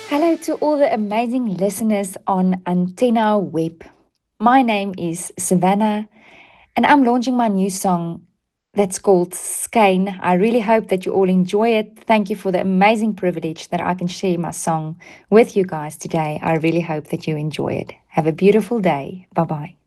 Hello to all the amazing listeners on Antenna Web. My name is Savannah, and I'm launching my new song that's called Skein. I really hope that you all enjoy it. Thank you for the amazing privilege that I can share my song with you guys today. I really hope that you enjoy it. Have a beautiful day. Bye bye.